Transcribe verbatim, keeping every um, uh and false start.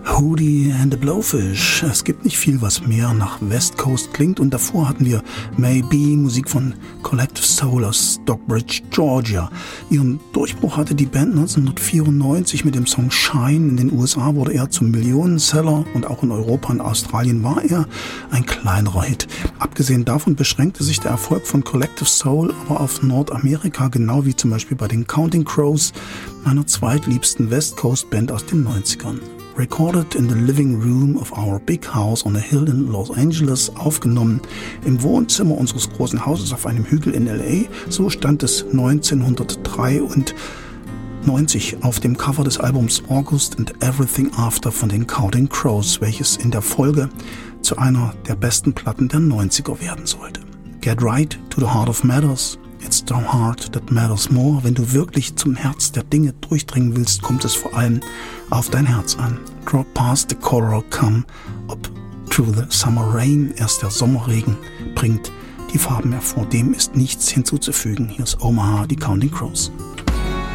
Hootie and the Blowfish. Es gibt nicht viel, was mehr nach West Coast klingt. Und davor hatten wir Maybe, Musik von Collective Soul aus Stockbridge, Georgia. Ihren Durchbruch hatte die Band neunzehnhundertvierundneunzig mit dem Song Shine. In den U S A wurde er zum Millionenseller und auch in Europa und Australien war er ein kleinerer Hit. Abgesehen davon beschränkte sich der Erfolg von Collective Soul aber auf Nordamerika, genau wie zum Beispiel bei den Counting Crows, meiner zweitliebsten West Coast Band aus den neunzigern. Recorded in the living room of our big house on a hill in Los Angeles, aufgenommen im Wohnzimmer unseres großen Hauses auf einem Hügel in L A. So stand es neunzehnhundertdreiundneunzig auf dem Cover des Albums August and Everything After von den Counting Crows, welches in der Folge zu einer der besten Platten der neunziger werden sollte. Get right to the heart of matters. It's the heart that matters more. Wenn du wirklich zum Herz der Dinge durchdringen willst, kommt es vor allem auf dein Herz an. Drop past the coral, come up through the summer rain. Erst der Sommerregen bringt die Farben hervor. Dem ist nichts hinzuzufügen. Hier ist Omaha, die Counting Crows.